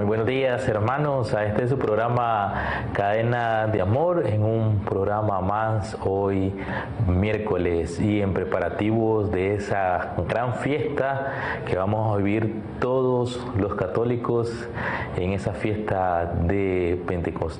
buenos días, hermanos, a este es su programa Cadena de Amor, en un programa más hoy miércoles y en preparativos de esa gran fiesta que vamos a vivir todos los católicos en esa fiesta de Pentecostés.